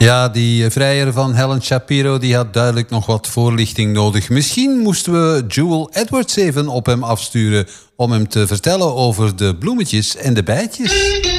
Ja, die vrijer van Helen Shapiro die had duidelijk nog wat voorlichting nodig. Misschien moesten we Jewel Edwards even op hem afsturen om hem te vertellen over de bloemetjes en de bijtjes.